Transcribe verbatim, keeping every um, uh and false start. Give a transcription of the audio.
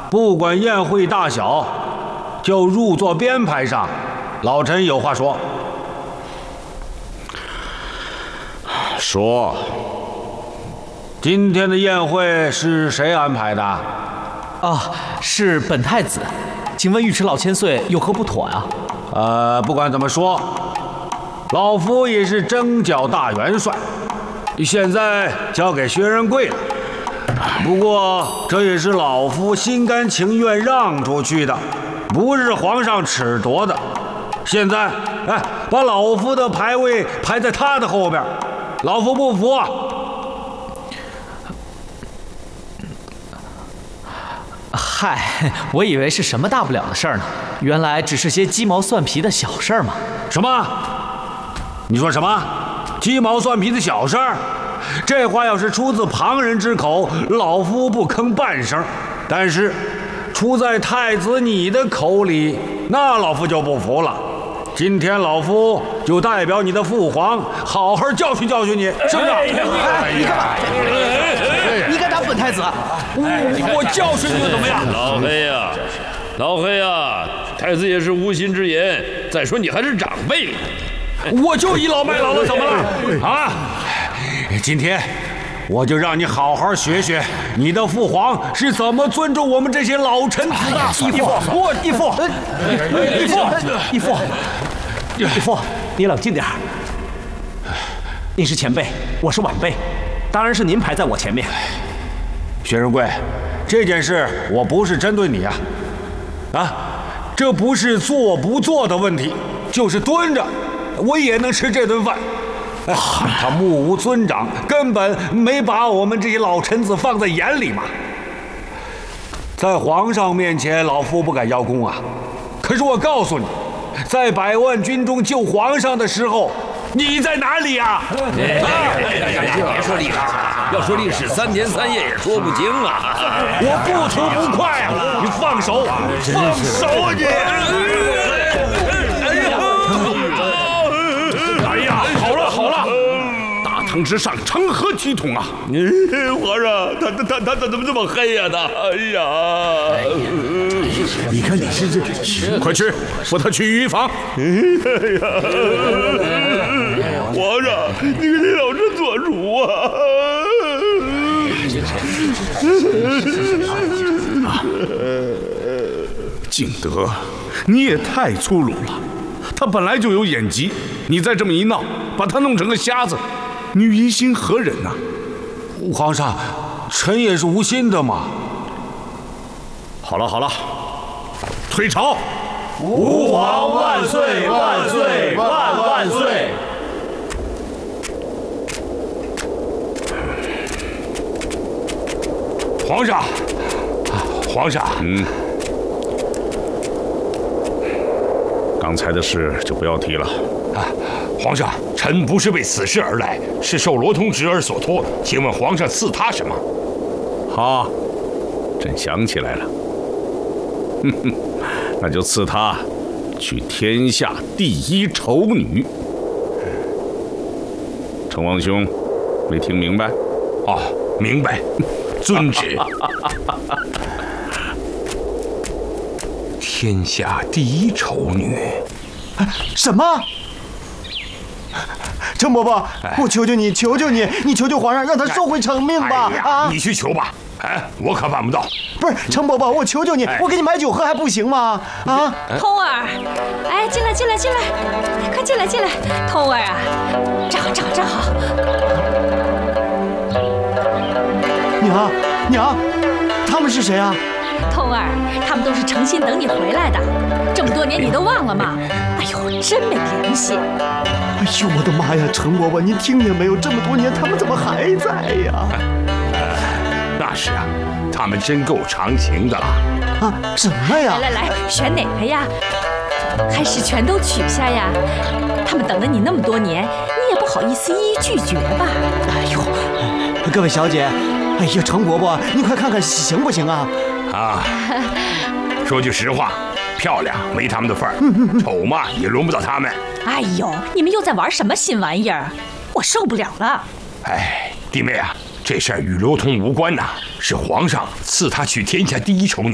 不管宴会大小，就入座编排上。老臣有话说。 说， 今天的宴会是谁安排的？ 啊，是本太子。请问尉迟老千岁有何不妥呀？ 呃，不管怎么说，老夫也是征剿大元帅，现在交给薛仁贵了。不过这也是老夫心甘情愿让出去的，不是皇上褫夺的。现在，哎，把老夫的牌位排在他的后边，老夫不服啊！ 嗨，我以为是什么大不了的事儿呢，原来只是些鸡毛蒜皮的小事儿嘛。 什么？你说什么？鸡毛蒜皮的小事儿？这话要是出自旁人之口，老夫不吭半声；但是出在太子你的口里，那老夫就不服了。今天老夫就代表你的父皇，好好教训教训你，是不是？ 哎，你干嘛？你敢打本太子？ 我我教训你又怎么样？ 老黑呀，老黑呀，太子也是无心之言。再说你还是长辈， 我就倚老卖老了，怎么了？啊！今天我就让你好好学学你的父皇是怎么尊重我们这些老臣子的。 义父，我义父，义父，义父，义父，你冷静点儿。您是前辈，我是晚辈，当然是您排在我前面。 薛仁贵，这件事我不是针对你啊，啊，这不是坐不坐的问题，就是蹲着，我也能吃这顿饭。哎，他目无尊长，根本没把我们这些老臣子放在眼里嘛。在皇上面前，老夫不敢邀功啊。可是我告诉你，在百万军中救皇上的时候，你在哪里呀？ 别说历史，要说历史，三天三夜也说不精啊！ 我不吐不快啊！你放手，放手啊你！ 哎呀，好了好了，大唐之上，成何体统啊！ 皇上，他他他他他怎么这么黑呀？他，哎呀！ 你看你是这，快去扶他去御房。 哎呀！皇上，你给这老臣做主啊！ 敬德，你也太粗鲁了。他本来就有眼疾，你再这么一闹，把他弄成个瞎子，你于心何忍呐？ 皇上，臣也是无心的嘛。 好了好了，退朝！ 吾皇万岁万岁万万岁！ 皇上，皇上，嗯，刚才的事就不要提了。 啊，皇上，臣不是为此事而来，是受罗通侄儿所托。请问皇上赐他什么？ 好，朕想起来了，哼哼，那就赐他娶天下第一丑女。成王兄，没听明白？ 哦，明白。遵旨。天下第一丑女。 什么？程伯伯，我求求你，求求你，你求求皇上，让他收回成命吧！ 哎、 啊， 你去求吧，哎，我可办不到。 不是，程伯伯，我求求你，我给你买酒喝还不行吗？啊， 通儿，哎，进来，进来，进来，快进来，进来，通儿啊，站好，站好，站好。 娘，娘，他们是谁啊？ 通儿，他们都是诚心等你回来的，这么多年你都忘了吗？哎呦，真没良心！ 哎呦，我的妈呀，程伯伯，您听见没有？这么多年，他们怎么还在呀？ 那是啊，他们真够长情的了。 啊，什么呀？ 来来来，选哪个呀？还是全都取下呀？他们等了你那么多年，你也不好意思一一拒绝吧？ 哎呦，各位小姐，哎呀，程伯伯，你快看看行不行啊？ 啊，说句实话，漂亮没他们的份儿，丑嘛也轮不到他们。 哎呦，你们又在玩什么新玩意儿？我受不了了！ 哎，弟妹啊，这事儿与罗通无关呐，是皇上赐他娶天下第一丑女。